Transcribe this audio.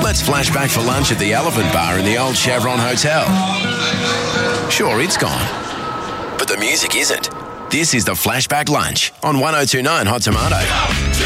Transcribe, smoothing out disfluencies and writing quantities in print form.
Let's flash back for lunch at the Elephant Bar in the old Chevron Hotel. Sure, it's gone, but the music isn't. This is the Flashback Lunch on 102.9 Hot Tomato.